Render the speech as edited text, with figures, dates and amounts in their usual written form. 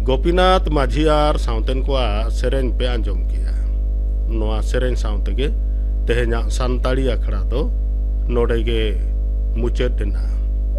गोपीनाथ माझी आर साउतेन को सेरेन पे आंजम किया नोआ सेरेन साउते के तेहेना संताड़ी अखड़ा दो नोडे के मुचेद देना।